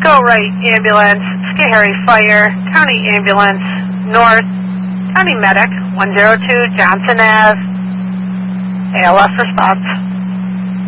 Go Right Ambulance, Schoharie Fire, County Ambulance, North, County Medic, 102 Johnson Ave, ALF response.